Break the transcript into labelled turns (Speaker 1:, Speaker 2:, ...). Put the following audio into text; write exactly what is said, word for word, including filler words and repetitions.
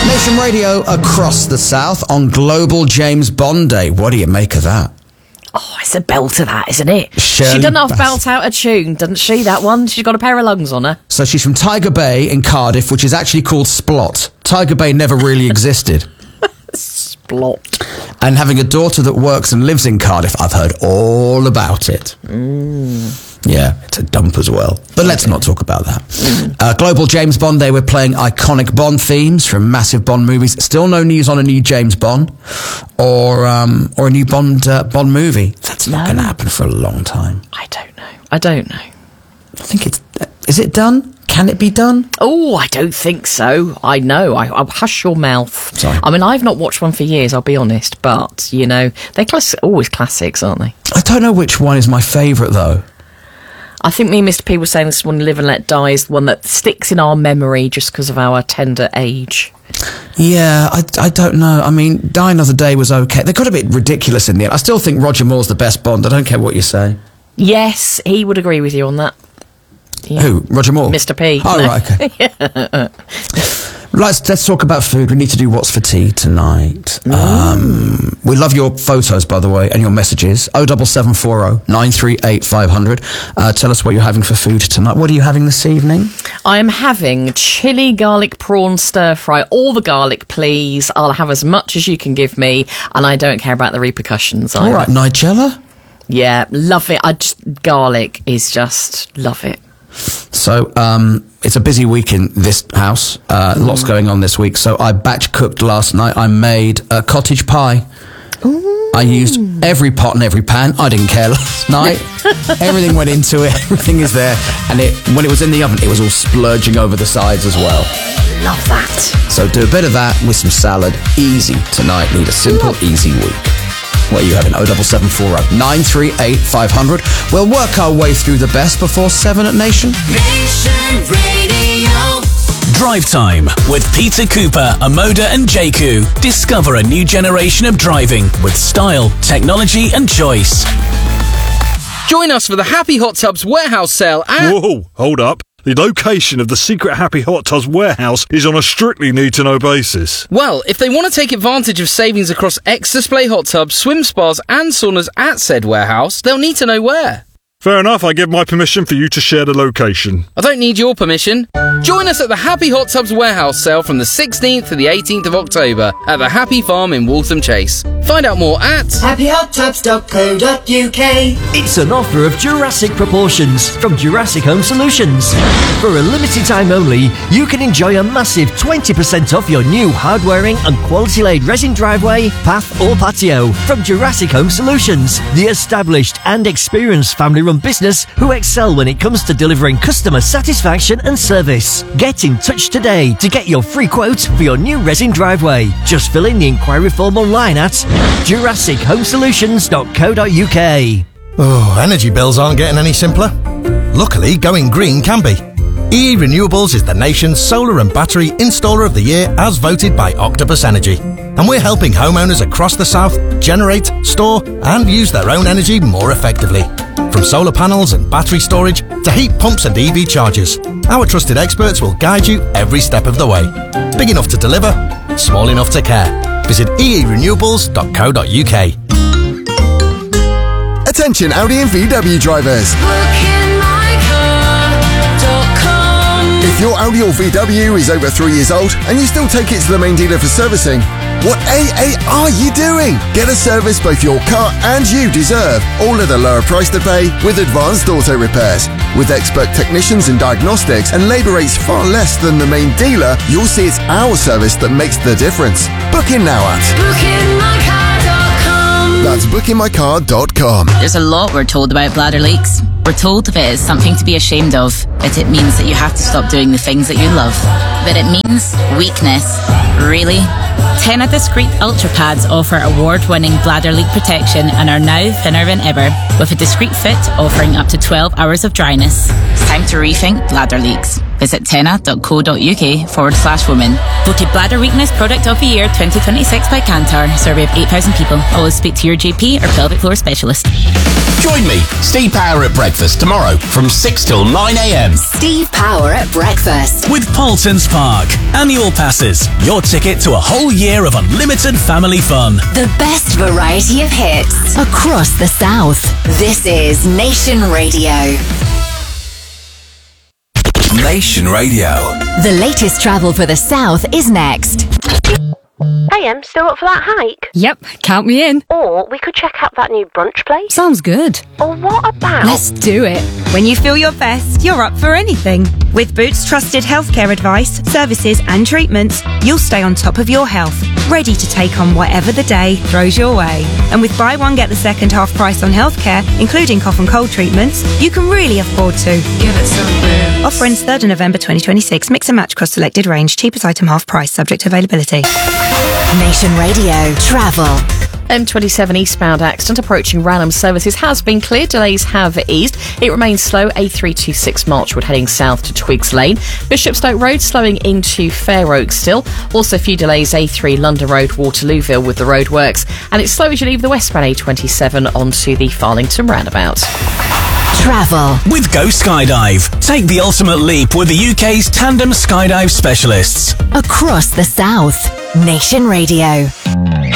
Speaker 1: Nation Radio across the South on Global James Bond Day. What do you make of that?
Speaker 2: Oh, it's a belter, that, isn't it?
Speaker 1: Shirley
Speaker 2: she doesn't have
Speaker 1: Bassey.
Speaker 2: belt out a tune, doesn't she, that one? She's got a pair of lungs on her.
Speaker 1: So she's from Tiger Bay in Cardiff, which is actually called Splot. Tiger Bay never really existed.
Speaker 2: Splot.
Speaker 1: And having a daughter that works and lives in Cardiff, I've heard all about it.
Speaker 2: Mm.
Speaker 1: Yeah, it's a dump as well. But let's not talk about that. Uh, Global James Bond Day, we're playing iconic Bond themes from massive Bond movies. Still no news on a new James Bond or um, or a new Bond uh, Bond movie. That's not
Speaker 2: No.
Speaker 1: going to happen for a long time.
Speaker 2: I don't know. I don't know.
Speaker 1: I think it's... Is it done? Can it be done?
Speaker 2: Oh, I don't think so. I know. I, I hush your mouth.
Speaker 1: Sorry.
Speaker 2: I mean, I've not watched one for years, I'll be honest. But, you know, they're class- always classics, aren't they?
Speaker 1: I don't know which one is my favourite, though.
Speaker 2: I think me and Mister P were saying this one, Live and Let Die, is the one that sticks in our memory just because of our tender age.
Speaker 1: Yeah, I, I don't know. I mean, Die Another Day was okay. They got a bit ridiculous in the end. I still think Roger Moore's the best Bond. I don't care what you say.
Speaker 2: Yes, he would agree with you on that. Yeah.
Speaker 1: Who? Roger Moore?
Speaker 2: Mister P.
Speaker 1: Oh, right, okay.
Speaker 2: Yeah.
Speaker 1: Let's, let's talk about food. We need to do What's for Tea tonight. Um, we love your photos, by the way, and your messages. oh double seven four oh nine three eight five hundred. Uh, tell us what you're having for food tonight. What are you having this evening?
Speaker 2: I am having chili garlic prawn stir fry. All the garlic, please. I'll have as much as you can give me, and I don't care about the repercussions.
Speaker 1: All
Speaker 2: either.
Speaker 1: right, Nigella.
Speaker 2: Yeah, love it. I just garlic is just love it.
Speaker 1: So um, it's a busy week in this house. Uh, lots going on this week. So I batch cooked last night. I made a cottage pie.
Speaker 2: Ooh.
Speaker 1: I used every pot and every pan. I didn't care last night. Everything went into it. Everything is there. And it when it was in the oven, it was all splurging over the sides as well.
Speaker 2: Love that.
Speaker 1: So do a bit of that with some salad. Easy tonight. Need a simple, easy week. What are you having? oh double seven four oh nine three eight five hundred. We'll work our way through the best before seven at Nation.
Speaker 3: Nation Radio.
Speaker 4: Drive Time with Peter Cooper, Amoda and Jaku. Discover a new generation of driving with style, technology and choice.
Speaker 5: Join us for the Happy Hot Tubs warehouse sale at...
Speaker 6: Whoa, hold up. The location of the secret Happy Hot Tubs warehouse is on a strictly need-to-know basis.
Speaker 5: Well, if they want to take advantage of savings across X-Display hot tubs, swim spas and saunas at said warehouse, they'll need to know where.
Speaker 6: Fair enough, I give my permission for you to share the location.
Speaker 5: I don't need your permission. Join us at the Happy Hot Tubs warehouse sale from the sixteenth to the eighteenth of October at the Happy Farm in Waltham Chase. Find out more at
Speaker 3: happy hot tubs dot co dot uk.
Speaker 7: It's an offer of Jurassic proportions from Jurassic Home Solutions. For a limited time only, you can enjoy a massive twenty percent off your new hard-wearing and quality-laid resin driveway, path or patio from Jurassic Home Solutions, the established and experienced family-run business who excel when it comes to delivering customer satisfaction and service. Get in touch today to get your free quote for your new resin driveway. Just fill in the inquiry form online at jurassic home solutions dot co dot uk.
Speaker 8: Oh, energy bills aren't getting any simpler. Luckily, going green can be. E E Renewables is the nation's solar and battery installer of the year as voted by Octopus Energy. And we're helping homeowners across the south generate, store and use their own energy more effectively. From solar panels and battery storage to heat pumps and E V chargers, our trusted experts will guide you every step of the way. Big enough to deliver, small enough to care. Visit e e renewables dot co dot uk.
Speaker 9: Attention Audi and V W drivers. If your Audi or V W is over three years old and you still take it to the main dealer for servicing, what A A are you doing? Get a service both your car and you deserve, all at a lower price to pay with Advanced Auto Repairs. With expert technicians and diagnostics and labour rates far less than the main dealer, you'll see it's our service that makes the difference. Book in now at
Speaker 3: booking my car dot com.
Speaker 9: That's booking my car dot com.
Speaker 10: There's a lot we're told about bladder leaks. We're told that it is something to be ashamed of, that it means that you have to stop doing the things that you love. But it means weakness. Really? Tena Discreet Ultra Pads offer award-winning bladder leak protection and are now thinner than ever, with a discreet fit offering up to twelve hours of dryness. It's time to rethink bladder leaks. Visit tenna.co.uk forward slash women. Voted Bladder Weakness Product of the Year twenty twenty-six by Kantar. Survey of eight thousand people. Always speak to your G P or pelvic floor specialist.
Speaker 11: Join me, Steve Power at breakfast tomorrow from six till nine a.m.
Speaker 12: Steve Power at breakfast.
Speaker 4: With Paultons Park. Annual passes. Your ticket to a whole year of unlimited family fun.
Speaker 12: The best variety of hits across the South. This is Nation Radio.
Speaker 13: Nation Radio.
Speaker 12: The latest travel for the South is next.
Speaker 14: Hey, Em, still up for that hike?
Speaker 15: Yep, count me in.
Speaker 14: Or we could check out that new brunch place.
Speaker 15: Sounds good.
Speaker 14: Or what about...
Speaker 15: Let's do it. When you feel your best, you're up for anything. With Boots trusted healthcare advice, services and treatments, you'll stay on top of your health, ready to take on whatever the day throws your way. And with buy one get the second half price on healthcare, including cough and cold treatments, you can really afford to. Give it some Boots. Offer ends third of November twenty twenty-six. Mix and match across selected range. Cheapest item half price, subject to availability.
Speaker 12: Nation Radio Travel.
Speaker 2: M twenty-seven eastbound accident approaching Ranham Services has been cleared. Delays have eased. It remains slow. A three two six Marchwood heading south to Twigs Lane. Bishopstoke Road slowing into Fair Oak still. Also a few delays. A three London Road, Waterlooville with the roadworks. And it's slow as you leave the westbound A twenty-seven onto the Farlington roundabout.
Speaker 12: Travel.
Speaker 4: With Go Skydive. Take the ultimate leap with the U K's tandem skydive specialists.
Speaker 12: Across the South. Nation Radio.